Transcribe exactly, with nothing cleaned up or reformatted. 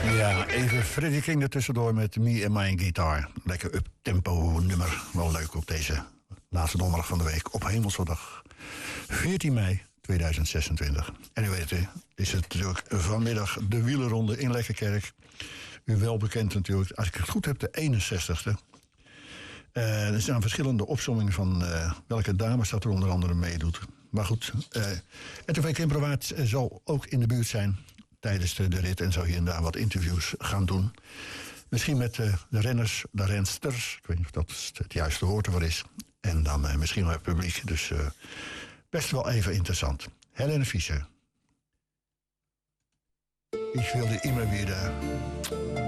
Ja, even Freddie King er tussendoor met Me and My Guitar. Lekker up-tempo nummer. Wel leuk op deze laatste donderdag van de week. Op Hemelsdag veertien mei tweeduizend zesentwintig. En u weet het, is het natuurlijk vanmiddag de wielerronde in Lekkerkerk. U wel bekend natuurlijk, als ik het goed heb, de eenenzestigste. Uh, er zijn verschillende opsommingen van uh, welke dames dat er onder andere meedoet. Maar goed, uh, N T V Kemperwaard zal ook in de buurt zijn tijdens de, de rit en zou hier en daar wat interviews gaan doen. Misschien met uh, de renners, de rensters. Ik weet niet of dat het juiste woord ervoor is. En dan uh, misschien wel het publiek. Dus uh, best wel even interessant. Helene Fischer. Ik wilde immer wieder